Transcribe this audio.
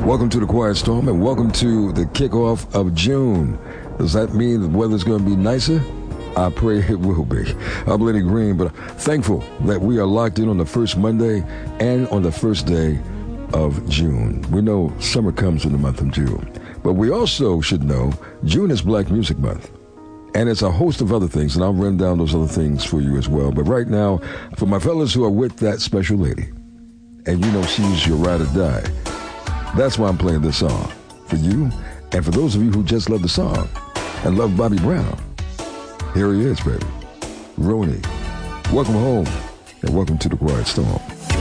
Welcome to the Quiet Storm and welcome to the kickoff of June. Does that mean the weather's going to be nicer? I pray it will be. I'm Lenny Green, but thankful that we are locked in on the first Monday and on the first day of June. We know summer comes in the month of June, but we also should know June is Black Music Month. And it's a host of other things, and I'll run down those other things for you as well. But right now, for my fellas who are with that special lady, and you know she's your ride or die, that's why I'm playing this song. For you, and for those of you who just love the song and love Bobby Brown, here he is, baby. Roni. Welcome home, and welcome to the Quiet Storm.